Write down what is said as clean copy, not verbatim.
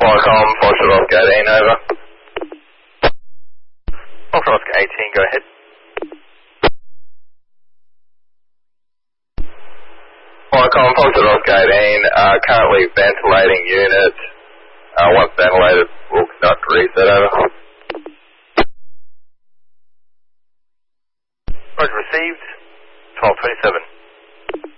Welcome, Foxtrot Oscar 18, over. Foxtrot Oscar 18, go ahead. Welcome, Foxtrot Oscar 18, currently ventilating unit. Once ventilated, we'll conduct a reset, over. Roger, received, 1227.